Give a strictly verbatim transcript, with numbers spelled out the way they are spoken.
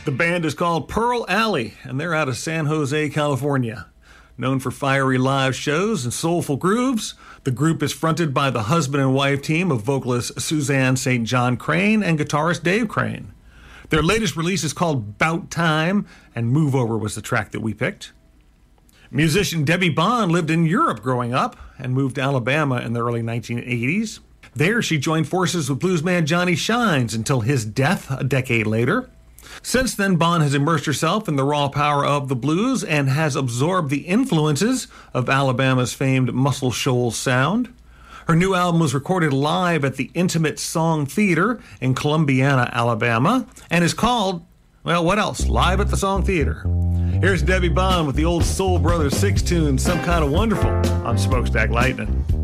The band is called Pearl Alley, and they're out of San Jose, California. Known for fiery live shows and soulful grooves, the group is fronted by the husband and wife team of vocalist Suzanne Saint John Crane and guitarist Dave Crane. Their latest release is called Bout Time, and Move Over was the track that we picked. Musician Debbie Bond lived in Europe growing up and moved to Alabama in the early nineteen eighties. There, she joined forces with bluesman Johnny Shines until his death a decade later. Since then, Bond has immersed herself in the raw power of the blues and has absorbed the influences of Alabama's famed Muscle Shoals sound. Her new album was recorded live at the Intimate Song Theater in Columbiana, Alabama, and is called, well, what else? Live at the Song Theater. Here's Debbie Bond with the old Soul Brothers six tune, Some Kind of Wonderful, on Smokestack Lightning.